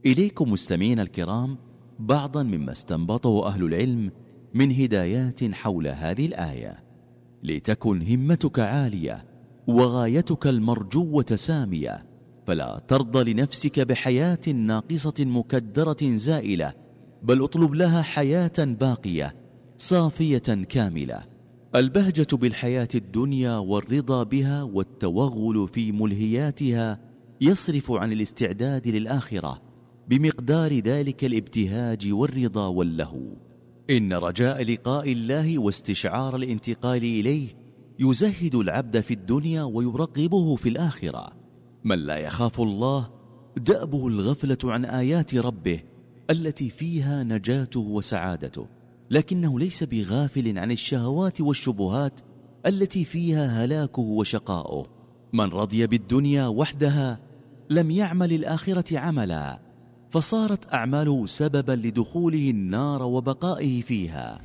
إليكم مستمعين الكرام بعضا مما استنبطه أهل العلم من هدايات حول هذه الآية. لتكن همتك عالية وغايتك المرجوة سامية، فلا ترضى لنفسك بحياة ناقصة مكدرة زائلة، بل اطلب لها حياة باقية صافية كاملة. البهجة بالحياة الدنيا والرضا بها والتوغل في ملهياتها يصرف عن الاستعداد للآخرة بمقدار ذلك الابتهاج والرضا واللهو. إن رجاء لقاء الله واستشعار الانتقال إليه يزهد العبد في الدنيا ويرغبه في الآخرة. من لا يخاف الله دأبه الغفلة عن آيات ربه التي فيها نجاته وسعادته، لكنه ليس بغافل عن الشهوات والشبهات التي فيها هلاكه وشقاؤه. من رضي بالدنيا وحدها لم يعمل الآخرة عملا، فصارت أعماله سببا لدخوله النار وبقائه فيها.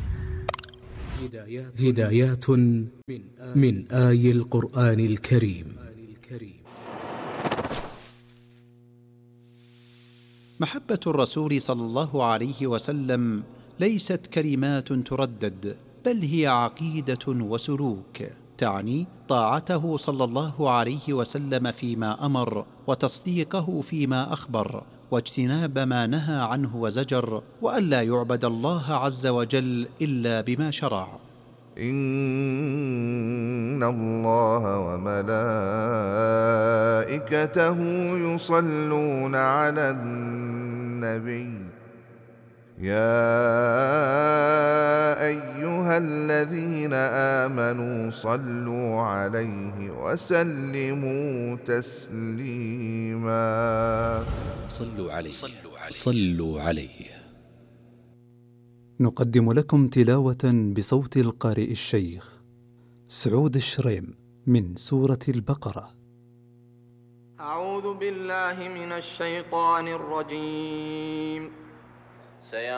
هدايات من آي القرآن الكريم. محبة الرسول صلى الله عليه وسلم ليست كلمات تردد، بل هي عقيدة وسلوك، تعني طاعته صلى الله عليه وسلم فيما أمر، وتصديقه فيما أخبر، واجتناب ما نهى عنه وزجر، وألا يعبد الله عز وجل إلا بما شرع. إن الله وملائكته يصلون على النبي يا أيها الذين آمنوا صلوا عليه وسلموا تسليما. صلوا عليه. نقدم لكم تلاوة بصوت القارئ الشيخ سعود الشريم من سورة البقرة. أعوذ بالله من الشيطان الرجيم.